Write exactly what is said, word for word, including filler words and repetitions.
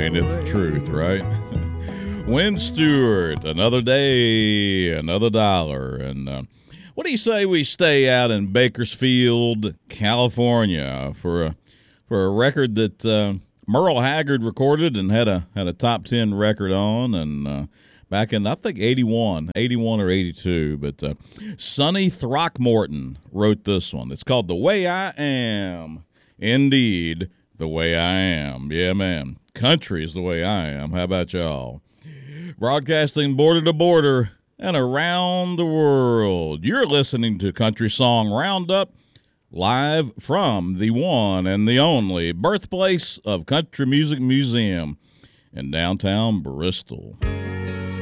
ain't it the truth, right? Win Stewart, another day, another dollar. And uh, what do you say we stay out in Bakersfield, California for a for a record that uh, Merle Haggard recorded and had a had a top ten record on, and uh, back in I think eighty-one, eighty-one or eighty-two. But uh, Sonny Throckmorton wrote this one. It's called "The Way I Am." Indeed, the way I am. Yeah, man. Country is the way I am. How about y'all? Broadcasting border to border and around the world. You're listening to Country Song Roundup, live from the one and the only birthplace of Country Music Museum in downtown Bristol.